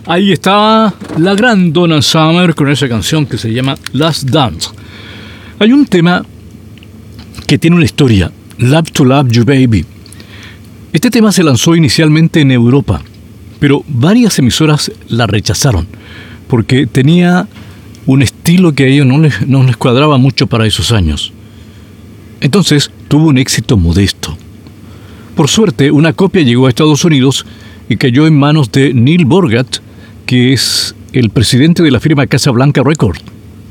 Ahí estaba la gran Donna Summer con esa canción que se llama Last Dance. Hay un tema que tiene una historia, Love to Love You Baby. Este tema se lanzó inicialmente en Europa, pero varias emisoras la rechazaron porque tenía un estilo que a ellos no les cuadraba mucho para esos años. Entonces tuvo un éxito modesto. Por suerte, una copia llegó a Estados Unidos y cayó en manos de Neil Bogart, que es el presidente de la firma Casablanca Records.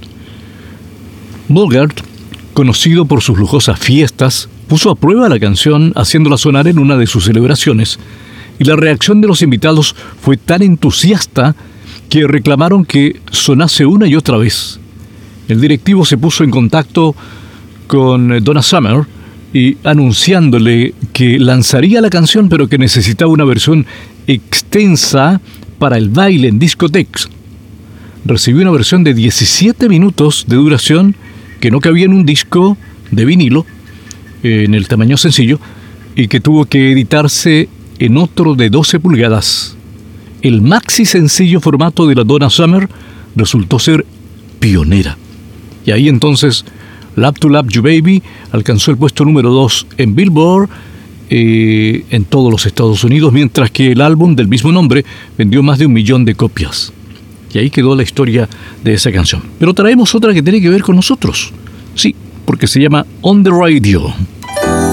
Bogart, conocido por sus lujosas fiestas, puso a prueba la canción haciéndola sonar en una de sus celebraciones, y la reacción de los invitados fue tan entusiasta que reclamaron que sonase una y otra vez. El directivo se puso en contacto con Donna Summer y anunciándole que lanzaría la canción, pero que necesitaba una versión extensa para el baile en discotecas. Recibió una versión de 17 minutos de duración que no cabía en un disco de vinilo, en el tamaño sencillo, y que tuvo que editarse en otro de 12 pulgadas. El maxi sencillo formato de la Donna Summer resultó ser pionera. Y ahí entonces Love to Love You Baby alcanzó el puesto número 2 en Billboard en todos los Estados Unidos, mientras que el álbum del mismo nombre vendió más de 1 millón de copias. Y ahí quedó la historia de esa canción. Pero traemos otra que tiene que ver con nosotros. Sí, porque se llama On the Radio.